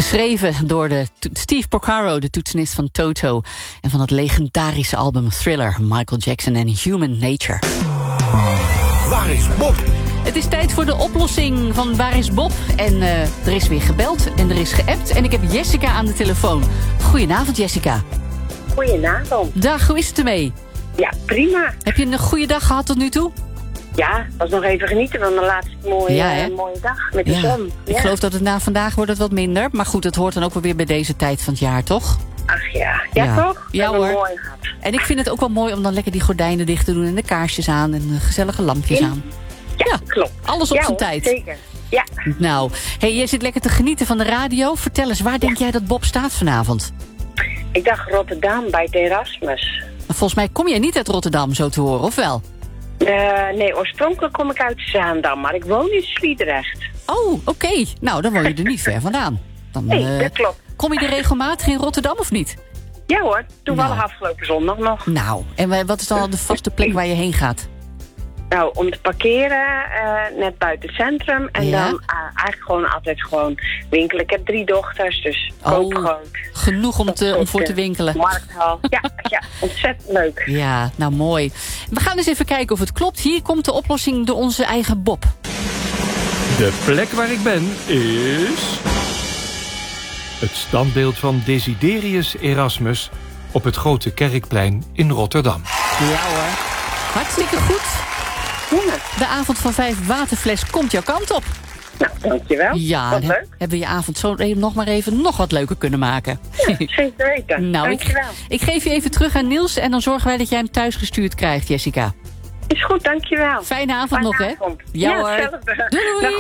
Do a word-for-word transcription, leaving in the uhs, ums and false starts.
Geschreven door de to- Steve Porcaro, de toetsenist van Toto. En van het legendarische album Thriller, Michael Jackson en Human Nature. Waar is Bob? Het is tijd voor de oplossing van Waar is Bob? En uh, er is weer gebeld en er is geappt. En ik heb Jessica aan de telefoon. Goedenavond, Jessica. Goedenavond. Dag, hoe is het ermee? Ja, prima. Heb je een goede dag gehad tot nu toe? Ja, was nog even genieten van de laatste mooie, Ja, hè? uh, mooie dag met de Ja. zon. Ik Ja. geloof dat het na vandaag wordt het wat minder. Maar goed, het hoort dan ook wel weer bij deze tijd van het jaar, toch? Ach ja, ja, Ja. toch? Ja, Dat hebben we hoor. mooi gehad. En ik vind het ook wel mooi om dan lekker die gordijnen dicht te doen... en de kaarsjes aan en de gezellige lampjes Ja. aan. Ja, Ja, klopt. alles op Ja, zijn hoor, tijd. Zeker. Ja, Nou, hey, jij zit lekker te genieten van de radio. Vertel eens, waar denk jij dat Bob staat vanavond? ik dacht Rotterdam bij het Erasmus. Volgens mij kom jij niet uit Rotterdam, zo te horen, of wel? Uh, nee, oorspronkelijk kom ik uit Zaandam, maar ik woon in Sliedrecht. Oh, oké. Nou, dan woon je er niet ver vandaan. Dan, Nee, eh, dat klopt. kom je er regelmatig in Rotterdam of niet? Ja hoor, toevallig Nou. afgelopen zondag nog. Nou, en wa- wat is dan de vaste plek waar je heen gaat? Nou, om te parkeren, uh, net buiten het centrum. En Ja? dan uh, eigenlijk gewoon altijd gewoon winkelen. Ik heb drie dochters, dus Oh, koop gewoon. Genoeg om, te, om voor te winkelen. Markthal. Ja, ja, ontzettend leuk. Ja, nou mooi. We gaan eens even kijken of het klopt. Hier komt de oplossing door onze eigen Bob. De plek waar ik ben is... het standbeeld van Desiderius Erasmus op het Grote Kerkplein in Rotterdam. Ja hoor. Hartstikke goed. Ja, De avond van vijf waterfles komt jouw kant op. nou, dankjewel. Ja, Wat dan leuk. hebben we je avond zo even, nog maar even nog wat leuker kunnen maken. Zeker weten. Nou, ik, dankjewel. ik geef je even terug aan Niels en dan zorgen wij dat jij hem thuis gestuurd krijgt, Jessica. Is goed, dankjewel. Fijne avond Fijne nog, hè? avond. Ja, Ja, hoor. hetzelfde. Doei, doei. Dag.